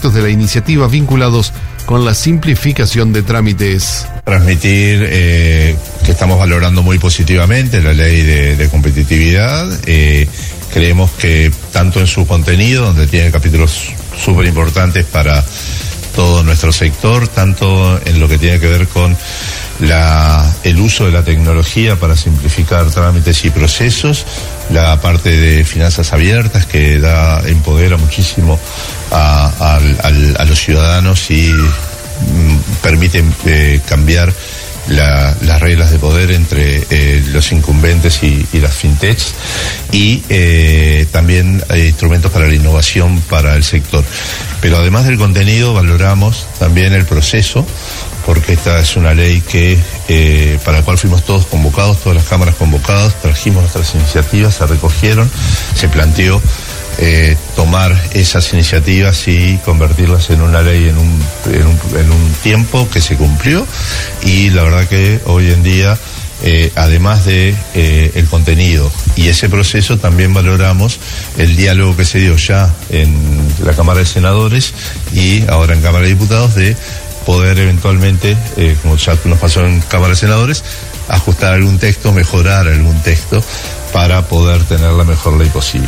aspectos de la iniciativa vinculados con la simplificación de trámites. Transmitir que estamos valorando muy positivamente la ley de competitividad. Creemos que tanto en su contenido, donde tiene capítulos súper importantes para todo nuestro sector, tanto en lo que tiene que ver con el uso de la tecnología para simplificar trámites y procesos, la parte de finanzas abiertas que empodera muchísimo a los ciudadanos y permite cambiar las reglas de poder entre los incumbentes y las fintechs, y también instrumentos para la innovación para el sector. Pero además del contenido valoramos también el proceso, porque esta es una ley para la cual fuimos todos convocados, todas las cámaras convocadas, trajimos nuestras iniciativas, se recogieron, se planteó tomar esas iniciativas y convertirlas en una ley en un tiempo que se cumplió, y la verdad que hoy en día, además de el contenido y ese proceso, también valoramos el diálogo que se dio ya en la Cámara de Senadores y ahora en Cámara de Diputados, de poder eventualmente, como ya nos pasó en Cámara de Senadores, ajustar algún texto, mejorar algún texto para poder tener la mejor ley posible.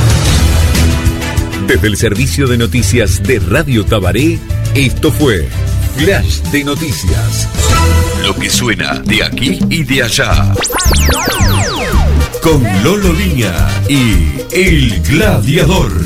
Desde el servicio de noticias de Radio Tabaré, esto fue Flash de Noticias. Lo que suena de aquí y de allá. Con Lolo Línea y El Gladiador.